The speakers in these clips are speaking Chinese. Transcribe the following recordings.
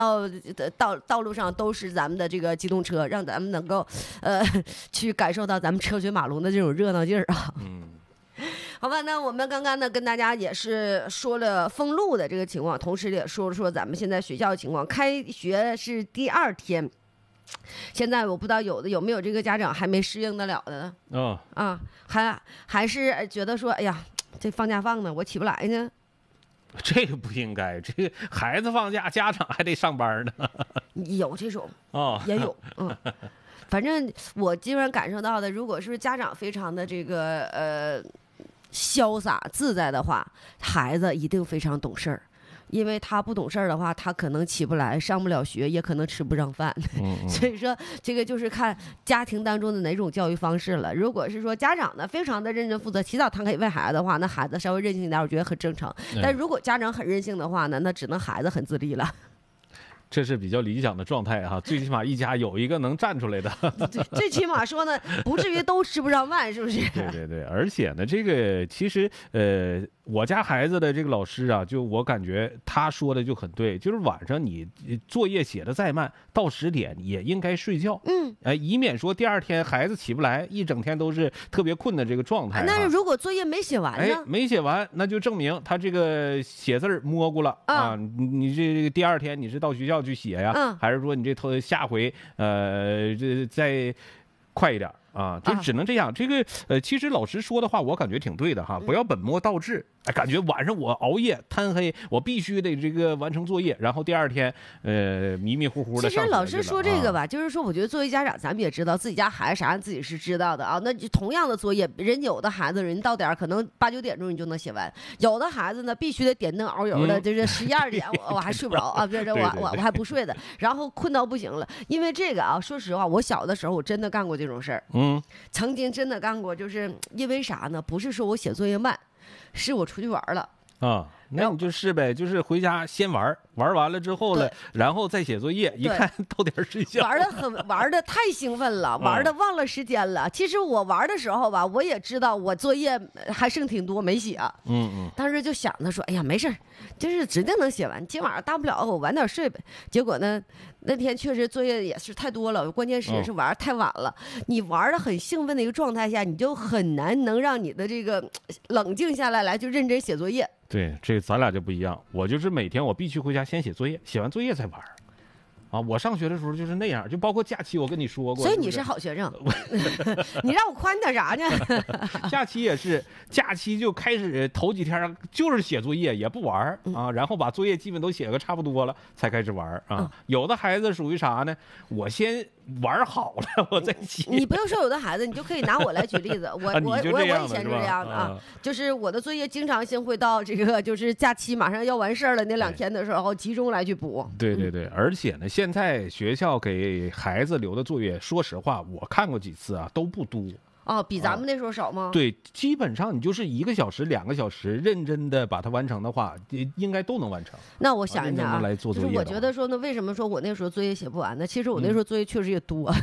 道路上都是咱们的这个机动车，让咱们能够去感受到咱们车水马龙的这种热闹劲儿啊。好吧，那我们刚刚呢跟大家也是说了封路的这个情况，同时也说了说咱们现在学校的情况。开学是第2天，现在我不知道有没有这个家长还没适应得了的呢？还是觉得说，哎呀，这放假放的我起不来呢。 这个不应该，这个孩子放假，家长还得上班呢。 有这种也有，反正我基本上感受到的，如果是家长非常的这个潇洒自在的话，孩子一定非常懂事儿。因为他不懂事儿的话，他可能起不来，上不了学，也可能吃不上饭。所以说，这个就是看家庭当中的哪种教育方式了。如果是说家长呢非常的认真负责，起早贪黑为孩子的话，那孩子稍微任性一点，我觉得很正常。但如果家长很任性的话呢，那只能孩子很自立了。 这是比较理想的状态哈，最起码一家有一个能站出来的。 最起码说呢，不至于都吃不上饭，是不是？ 对，而且呢，这个其实我家孩子的这个老师啊，就我感觉他说的就很对，就是晚上你作业写的再慢，到10点也应该睡觉，以免说第2天孩子起不来，一整天都是特别困的这个状态。 那如果作业没写完呢？ 没写完，那就证明他这个写字模糊了啊！你这个第2天你是到学校去写呀，还是说你这下回这再快一点啊？就只能这样。这个其实老师说的话，我感觉挺对的哈，不要本末倒置。感觉晚上我熬夜贪黑，我必须得这个完成作业，然后第2天迷迷糊糊的。 其实老师说这个吧，就是说我觉得作为家长，咱们也知道自己家孩子啥自己是知道的啊。那同样的作业，有的孩子人到点可能8、9点钟你就能写完，有的孩子呢必须得点灯熬油的，就是11、12点我还睡不着啊，我还不睡的，然后困到不行了。因为这个啊，说实话，我小的时候我真的干过这种事儿，曾经真的干过，就是因为啥呢？不是说我写作业慢。是我出去玩了啊，那你就是呗，就是回家先玩完了之后了，然后再写作业，一看到点睡觉。 玩的太兴奋了，玩的忘了时间了。其实我玩的时候吧，我也知道我作业还剩挺多没写，当时就想着说，哎呀没事，就是指定能写完，今晚上大不了我晚点睡呗。结果呢，那天确实作业也是太多了，关键是玩太晚了。你玩的很兴奋的一个状态下，你就很难能让你的这个冷静下来就认真写作业。 对，这咱俩就不一样。我就是每天我必须回家先写作业，写完作业再玩。我上学的时候就是那样，就包括假期，我跟你说过。 所以你是好学生，你让我夸你点啥呢？ 假期也是，假期就开始头几天就是写作业，也不玩啊，然后把作业基本都写个差不多了才开始玩啊。有的孩子属于啥呢？我先玩好了，我再写。 你不用说有的孩子，你就可以拿我来举例子。我以前是这样的啊，就是我的作业经常性会到这个就是假期马上要完事儿了那2天的时候集中来去补。 对，而且呢，现在学校给孩子留的作业，说实话，我看过几次啊，都不多。 比咱们那时候少吗？ 对，基本上你就是1个小时、2个小时，认真的把它完成的话，应该都能完成。 那我想一下啊， 就是我觉得说呢，为什么说我那时候作业写不完呢？其实我那时候作业确实也多。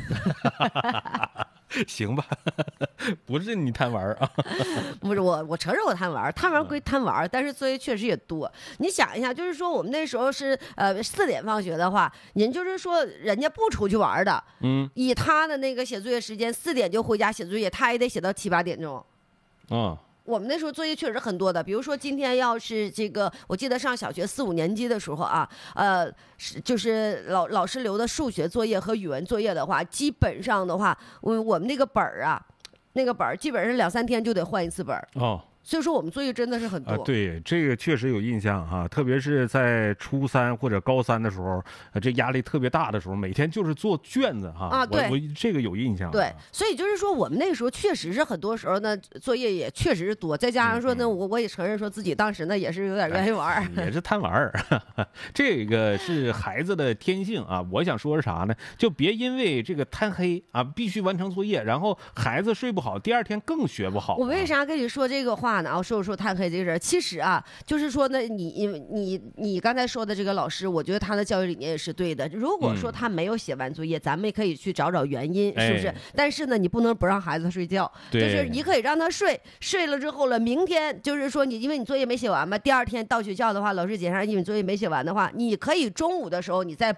行吧，不是你贪玩啊？ 不是我承认我贪玩归贪玩，但是作业确实也多。你想一下，就是说我们那时候是4点放学的话，人就是说人家不出去玩的，以他的那个写作业时间4点就回家写作业，他也得写到7、8点钟。我们那时候作业确实很多的，比如说今天要是这个，我记得上小学4、5年级的时候啊，就是老师留的数学作业和语文作业的话，基本上的话，我们那个本儿啊，基本上2、3天就得换一次本儿。所以说我们作业真的是很多。 对，这个确实有印象哈，特别是在初3或者高3的时候，这压力特别大的时候，每天就是做卷子哈。 对， 我这个有印象。 对，所以就是说我们那个时候确实是很多时候呢，作业也确实是多，再加上说呢，我也承认说自己当时呢也是有点愿意玩， 也是贪玩。这个是孩子的天性啊。我想说是啥呢？就别因为这个贪黑啊，必须完成作业，然后孩子睡不好，第2天更学不好。 我为啥跟你说这个话大脑受碳黑这个人，其实啊，就是说呢，你刚才说的这个老师，我觉得他的教育理念也是对的。如果说他没有写完作业，咱们也可以去找原因，是不是？但是呢，你不能不让孩子睡觉，就是你可以让他睡了之后了，明天就是说因为你作业没写完嘛，第二天到学校的话，老师检查因为你作业没写完的话，你可以中午的时候你再